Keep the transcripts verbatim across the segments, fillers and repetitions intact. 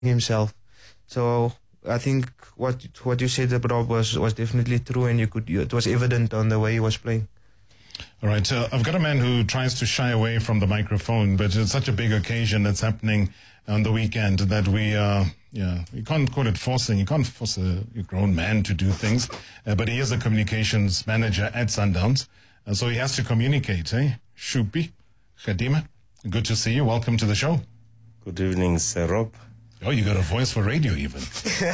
himself. So I think what what you said, Rob, was was definitely true, and you could it was evident on the way he was playing. All right, uh, I've got a man who tries to shy away from the microphone, but it's such a big occasion that's happening on the weekend that we, uh, yeah, you can't call it forcing. You can't force a, a grown man to do things, uh, but he is a communications manager at Sundowns, uh, so he has to communicate, eh? Shupi, Khadima, good to see you. Welcome to the show. Good evening, Sir Rob. Oh, you got a voice for radio even.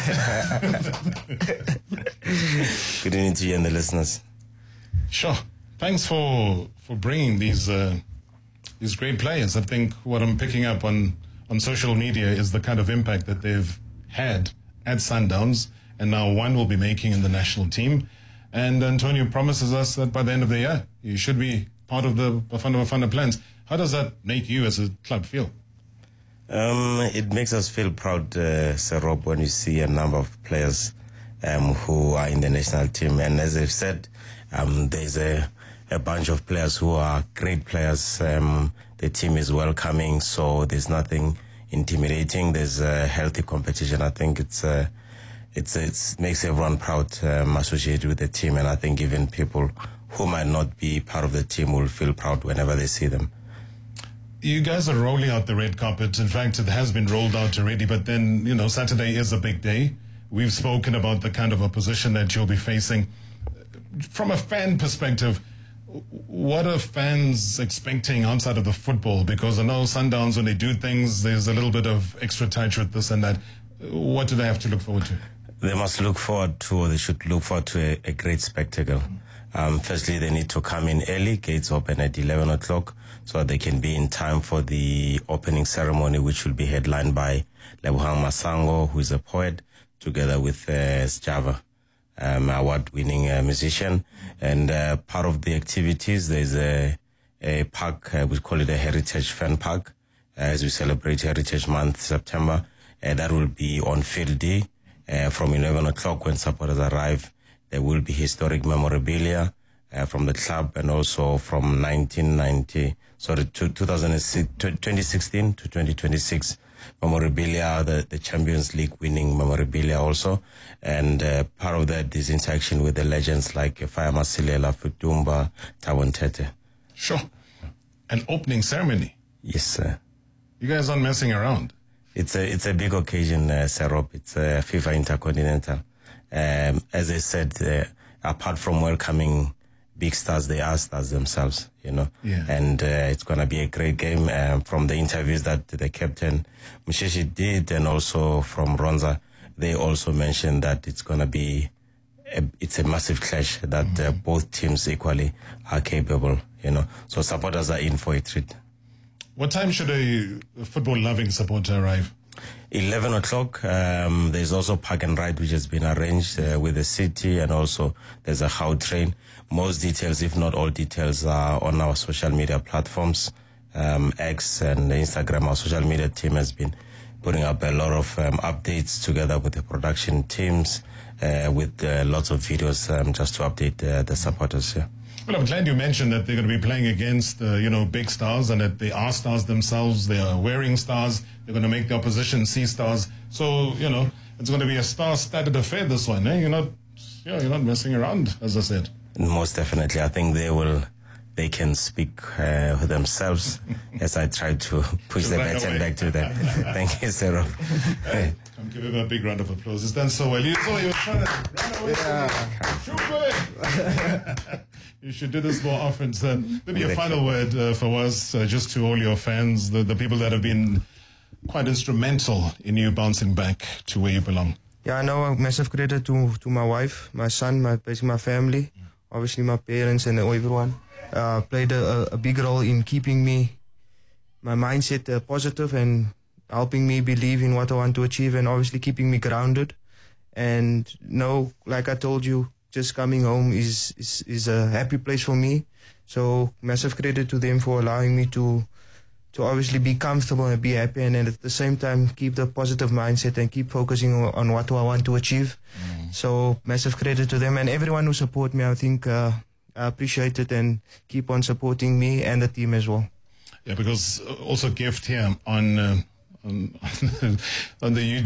Good evening to you and the listeners. Sure. Thanks for for bringing these uh, these great players. I think what I'm picking up on, on social media is the kind of impact that they've had at Sundowns, and now one will be making in the national team. And Antonio promises us that by the end of the year, you should be part of the Bafana Bafana plans. How does that make you as a club feel? Um, it makes us feel proud, uh, Sir Rob, when you see a number of players um, who are in the national team. And as I've said, um, there's a, a bunch of players who are great players. Um, the team is welcoming, so there's nothing intimidating. There's a healthy competition. I think it's uh, it's it's makes everyone proud um, associated with the team, and I think even people who might not be part of the team will feel proud whenever they see them. You guys are rolling out the red carpet. In fact, it has been rolled out already, but then, you know, Saturday is a big day. We've spoken about the kind of opposition that you'll be facing. From a fan perspective, what are fans expecting outside of the football? Because I know Sundowns, when they do things, there's a little bit of extra touch with this and that. What do they have to look forward to? They must look forward to, or they should look forward to a, a great spectacle. Um, firstly, they need to come in early. Gates open at eleven o'clock, so they can be in time for the opening ceremony, which will be headlined by Lebohang Masango, who is a poet, together with uh, Sjava, um, award-winning uh, musician. And uh, part of the activities, there's a, a park, uh, we call it a Heritage Fan Park, uh, as we celebrate Heritage Month, September. Uh, that will be on field day uh, from eleven o'clock when supporters arrive. There will be historic memorabilia uh, from the club, and also from nineteen ninety, sorry, to twenty sixteen to twenty twenty-six memorabilia, the, the Champions League winning memorabilia also. And uh, part of that is interaction with the legends like Faya Masilela, Futumba, Thabo Ntete. Sure. An opening ceremony. Yes, sir. You guys aren't messing around. It's a, it's a big occasion, uh, Sir Rob. It's a FIFA Intercontinental. Um, as I said, uh, apart from welcoming big stars, they are stars themselves, you know. Yeah. And uh, it's going to be a great game. Um, from the interviews that the captain Mushishi did, and also from Ronza, they also mentioned that it's going to be a, it's a massive clash, that mm-hmm. uh, both teams equally are capable, you know. So supporters are in for a treat. What time should a football-loving supporter arrive? eleven o'clock. Um, there's also park and ride, which has been arranged uh, with the city, and also there's a how train. Most details, if not all details, are on our social media platforms, um, X and Instagram. Our social media team has been putting up a lot of um, updates together with the production teams, uh, with uh, lots of videos um, just to update uh, the supporters. Yeah. Well, I'm glad you mentioned that they're going to be playing against, uh, you know, big stars, and that they are stars themselves. They are wearing stars. They're going to make the opposition see stars. So, you know, it's going to be a star-studded affair, this one. Eh? You're not, you know, you're not messing around, as I said. Most definitely. I think they will, they can speak uh, for themselves as I try to push the right baton away. back to them. Thank you, Sarah. Hey, come give him a big round of applause. He's done so well. You saw he was trying to run away. Yeah. Shoot You should do this more often, sir. Maybe a final word uh, for us, uh, just to all your fans, the, the people that have been quite instrumental in you bouncing back to where you belong. Yeah, no, massive credit to to my wife, my son, my basically my family, obviously my parents and everyone. Uh, played a, a big role in keeping me, my mindset uh, positive, and helping me believe in what I want to achieve, and obviously keeping me grounded. And no, like I told you, just coming home is, is, is a happy place for me. So massive credit to them for allowing me to to obviously be comfortable and be happy, and then at the same time keep the positive mindset and keep focusing on, on what I want to achieve. Mm. So massive credit to them and everyone who support me. I think uh, I appreciate it, and keep on supporting me and the team as well. Yeah, because also gift here on uh, on, on the